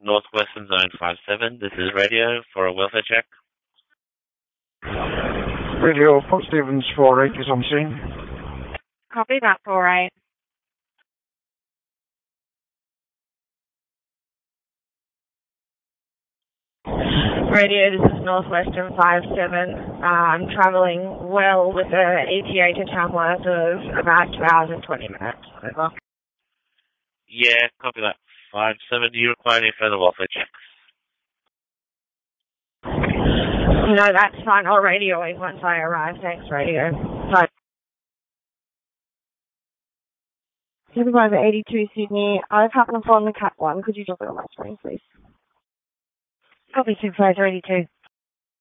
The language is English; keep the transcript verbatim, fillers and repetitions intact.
Northwestern Zone five seven. This is radio for a welfare check. Radio, Port Stevens four eight is on scene. Copy that, four eight. Radio, this is Northwestern five seven. Uh, I'm travelling well with an E T A to Tamworth of about two hours and twenty minutes. Over. Yeah, copy that. five seven, do you require any further welfare checks? No, that's fine. I'll radio you once I arrive. Thanks, radio. Bye. Supervisor eighty-two Sydney, I've happened upon the cat one. Could you drop it on my screen, please? Copy, Supervisor eighty-two.